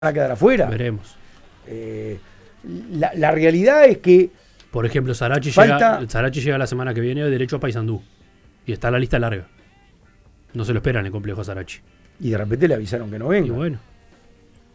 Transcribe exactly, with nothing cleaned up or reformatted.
a quedar afuera. Veremos. Eh, la, la realidad es que... Por ejemplo, Sarachi, falta... llega, Sarachi llega la semana que viene derecho a Paysandú. Y está la lista larga. No se lo esperan el complejo a Sarachi. Y de repente le avisaron que no venga. Y bueno.